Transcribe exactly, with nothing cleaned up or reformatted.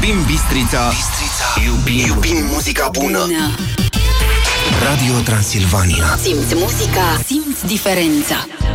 Iubim Bistrița. Bistrița. Iubim, iubim muzica bună. bună. Radio Transilvania. Simți muzica, simți diferența.